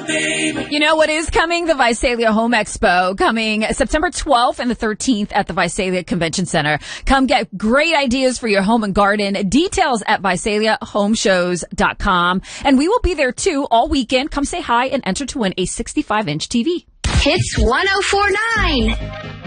You know what is coming? The Visalia Home Expo, coming September 12th and the 13th at the Visalia Convention Center. Come get great ideas for your home and garden. Details at VisaliaHomeshows.com. And we will be there too all weekend. Come say hi and enter to win a 65-inch TV. Hits 104.9.